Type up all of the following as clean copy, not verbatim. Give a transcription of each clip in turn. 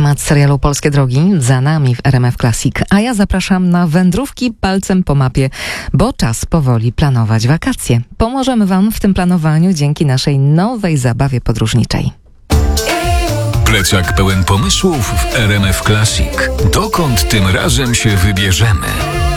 Temat serialu Polskie Drogi za nami w RMF Classic, a ja zapraszam na wędrówki palcem po mapie, bo czas powoli planować wakacje. Pomożemy Wam w tym planowaniu dzięki naszej nowej zabawie podróżniczej. Plecak pełen pomysłów w RMF Classic. Dokąd tym razem się wybierzemy?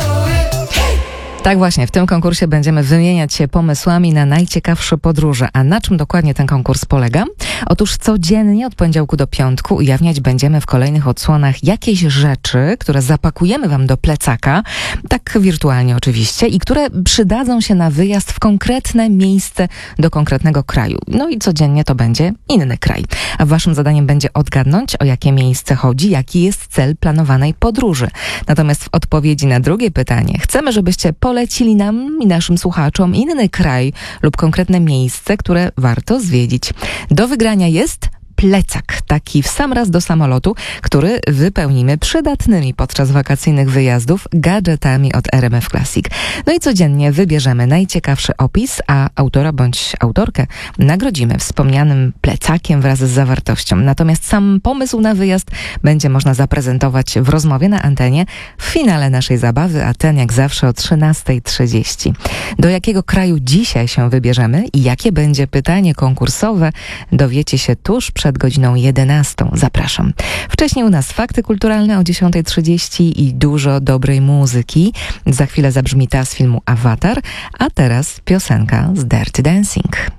Tak właśnie, w tym konkursie będziemy wymieniać się pomysłami na najciekawsze podróże. A na czym dokładnie ten konkurs polega? Otóż codziennie od poniedziałku do piątku ujawniać będziemy w kolejnych odsłonach jakieś rzeczy, które zapakujemy Wam do plecaka, tak wirtualnie oczywiście, i które przydadzą się na wyjazd w konkretne miejsce do konkretnego kraju. No i codziennie to będzie inny kraj. A Waszym zadaniem będzie odgadnąć, o jakie miejsce chodzi, jaki jest cel planowanej podróży. Natomiast w odpowiedzi na drugie pytanie chcemy, żebyście polecili nam i naszym słuchaczom inny kraj lub konkretne miejsce, które warto zwiedzić. Do wygrania jest plecak, taki w sam raz do samolotu, który wypełnimy przydatnymi podczas wakacyjnych wyjazdów gadżetami od RMF Classic. No i codziennie wybierzemy najciekawszy opis, a autora bądź autorkę nagrodzimy wspomnianym plecakiem wraz z zawartością. Natomiast sam pomysł na wyjazd będzie można zaprezentować w rozmowie na antenie w finale naszej zabawy, a ten jak zawsze o 13:30. Do jakiego kraju dzisiaj się wybierzemy i jakie będzie pytanie konkursowe, dowiecie się tuż przed godziną 11. Zapraszam. Wcześniej u nas fakty kulturalne o 10:30 i dużo dobrej muzyki. Za chwilę zabrzmi ta z filmu Avatar, a teraz piosenka z Dirty Dancing.